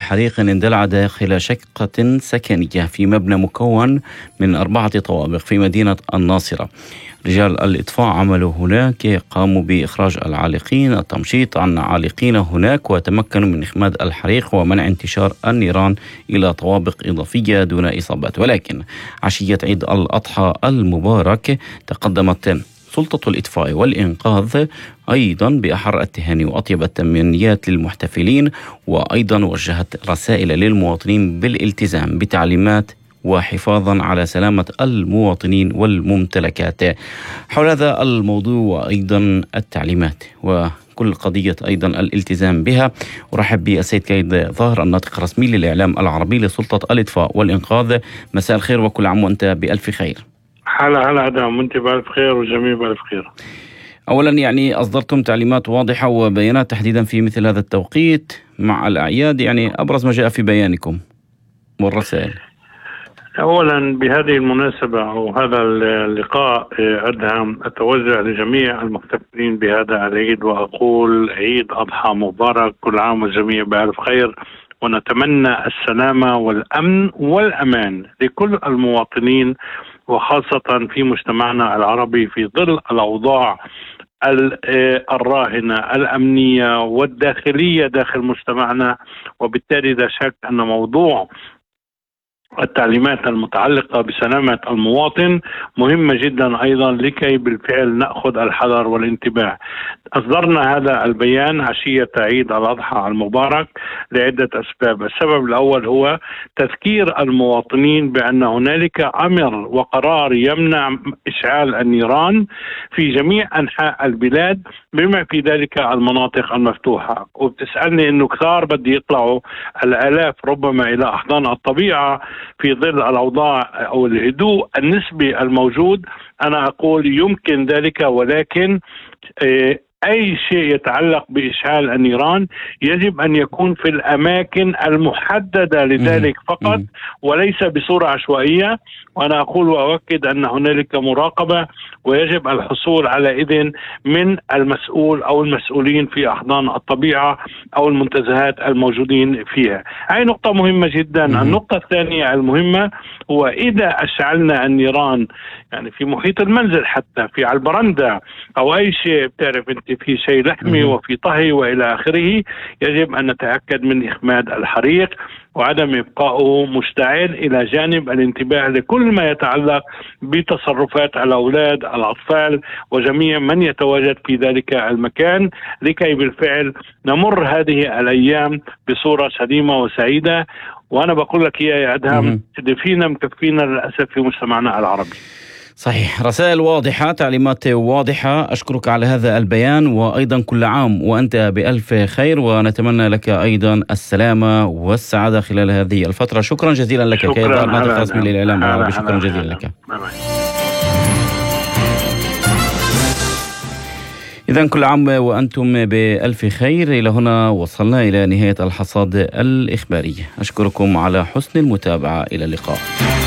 حريق اندلع داخل شقة سكنية في مبنى مكون من 4 طوابق في مدينة الناصرة. رجال الإطفاء عملوا هناك، قاموا بإخراج العالقين، التمشيط عن عالقين هناك، وتمكنوا من إخماد الحريق ومنع انتشار النيران إلى طوابق إضافية دون إصابات. ولكن عشية عيد الأضحى المبارك تقدمت سلطة الإطفاء والإنقاذ أيضا بأحر التهاني وأطيب التمنيات للمحتفلين، وأيضا وجهت رسائل للمواطنين بالالتزام بتعليمات وحفاظا على سلامة المواطنين والممتلكات. حول هذا الموضوع وأيضا التعليمات وكل قضية أيضا الالتزام بها، أرحب بالسيد كايد ظاهر، الناطق الرسمي للإعلام العربي لسلطة الإطفاء والإنقاذ. مساء الخير وكل عام وأنت بألف خير. هلا أدم، وأنت بألف خير والجميع بألف خير. أولا يعني أصدرتم تعليمات واضحة وبيانات تحديدا في مثل هذا التوقيت مع الأعياد، يعني أبرز ما جاء في بيانكم والرسائل. أولا بهذه المناسبة أو هذا اللقاء أدهم أتوجه لجميع المحتفلين بهذا العيد وأقول عيد أضحى مبارك، كل عام والجميع بألف خير، ونتمنى السلامة والأمن والأمان لكل المواطنين وخاصة في مجتمعنا العربي في ظل الأوضاع الراهنة الأمنية والداخلية داخل مجتمعنا. وبالتالي لا شك أن موضوع التعليمات المتعلقة بسلامة المواطن مهمة جدا أيضا لكي بالفعل نأخذ الحذر والانتباه. أصدرنا هذا البيان عشية عيد الأضحى المبارك لعدة أسباب. السبب الأول هو تذكير المواطنين بأن هنالك أمر وقرار يمنع إشعال النيران في جميع أنحاء البلاد بما في ذلك المناطق المفتوحة. وبتسألني أنه كثار بدي يطلعوا الآلاف ربما إلى أحضان الطبيعة في ظل الأوضاع أو الهدوء النسبي الموجود. أنا أقول يمكن ذلك، ولكن أي شيء يتعلق بإشعال النيران يجب أن يكون في الأماكن المحددة لذلك فقط وليس بصورة عشوائية. وأنا أقول وأؤكد أن هنالك مراقبة ويجب الحصول على إذن من المسؤول أو المسؤولين في أحضان الطبيعة أو المنتزهات الموجودين فيها. هذه نقطة مهمة جدا. النقطة الثانية المهمة هو إذا أشعلنا النيران يعني في محيط المنزل، حتى في البرندة أو أي شيء، بتعرف أنت في شيء لحمي وفي طهي وإلى آخره، يجب أن نتأكد من إخماد الحريق وعدم إبقائه مشتعل، إلى جانب الانتباه لكل ما يتعلق بتصرفات الأولاد الأطفال وجميع من يتواجد في ذلك المكان، لكي بالفعل نمر هذه الأيام بصورة سليمة وسعيدة. وأنا بقول لك يا أدهم، فينا مكفينا للأسف في مجتمعنا العربي. صحيح، رسائل واضحة، تعليمات واضحة. أشكرك على هذا البيان، وأيضا كل عام وأنت بألف خير، ونتمنى لك أيضا السلامة والسعادة خلال هذه الفترة. شكرا جزيلا لك كايد ظاهر، ناطق رسمي للإعلام العربي. شكرا جزيلا لك. إذن كل عام وأنتم بألف خير. إلى هنا وصلنا إلى نهاية الحصاد الإخباري. أشكركم على حسن المتابعة. إلى اللقاء.